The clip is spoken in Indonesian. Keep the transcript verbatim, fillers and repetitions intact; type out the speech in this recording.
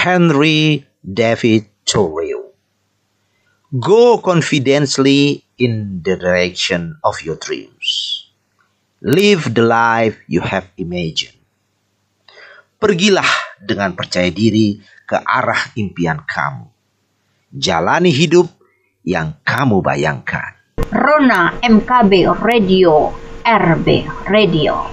Henry David Thoreau. Go confidently in the direction of your dreams. Live the life you have imagined. Pergilah dengan percaya diri ke arah impian kamu. Jalani hidup yang kamu bayangkan. Rona M K B Radio, R B Radio.